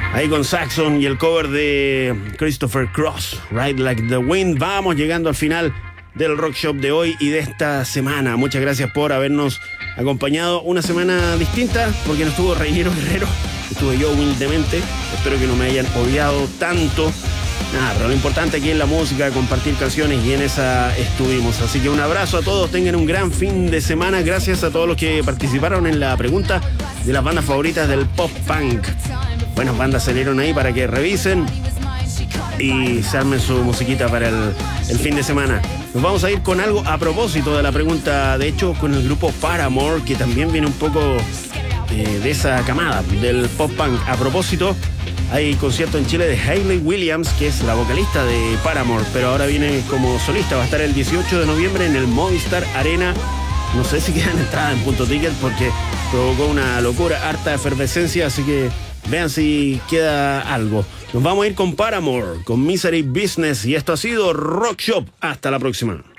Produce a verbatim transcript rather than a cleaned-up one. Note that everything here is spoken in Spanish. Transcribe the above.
Ahí con Saxon y el cover de Christopher Cross, Ride Like the Wind. Vamos llegando al final del Rock Shop de hoy y de esta semana. Muchas gracias por habernos acompañado. Una semana distinta porque no estuvo Reinero Guerrero, estuve yo humildemente. Espero que no me hayan odiado tanto. Nada, pero lo importante aquí es la música, compartir canciones, y en esa estuvimos. Así que un abrazo a todos, tengan un gran fin de semana. Gracias a todos los que participaron en la pregunta de las bandas favoritas del pop punk. Buenas bandas salieron ahí para que revisen y se armen su musiquita para el, el fin de semana. Nos vamos a ir con algo a propósito de la pregunta, de hecho con el grupo Paramore, que también viene un poco eh, de esa camada del pop punk. A propósito, hay concierto en Chile de Hayley Williams, que es la vocalista de Paramore, pero ahora viene como solista. Va a estar el dieciocho de noviembre en el Movistar Arena. No sé si quedan entradas en Punto Ticket porque provocó una locura, harta efervescencia, así que vean si queda algo. Nos vamos a ir con Paramore, con Misery Business, y esto ha sido Rock Shop. Hasta la próxima.